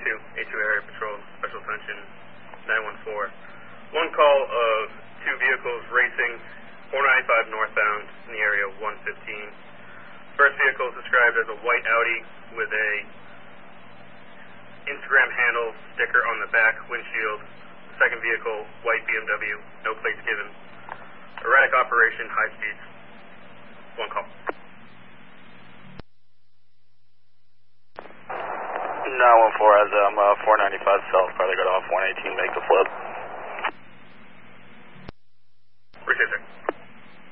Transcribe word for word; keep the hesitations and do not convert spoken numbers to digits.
two, A two Area Patrol, Special Attention, nine one four. One call of two vehicles racing, four ninety-five northbound in the area of one fifteen. First vehicle is described as a white Audi with a Instagram handle sticker on the back windshield. The second vehicle, white B M W, no plates given. Erratic operation, high speeds. One call. nine one four, as I'm uh, four ninety-five south, probably got off one eighteen, make the flip. Appreciate it, sir.